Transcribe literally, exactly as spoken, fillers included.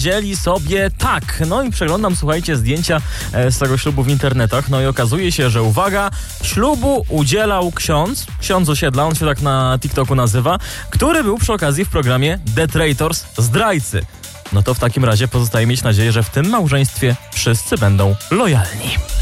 powiedzieli sobie tak. No i przeglądam, słuchajcie, zdjęcia z tego ślubu w internetach. No i okazuje się, że uwaga, ślubu udzielał ksiądz, ksiądz osiedla, on się tak na TikToku nazywa, który był przy okazji w programie The Traitors, Zdrajcy. No to w takim razie pozostaje mieć nadzieję, że w tym małżeństwie wszyscy będą lojalni.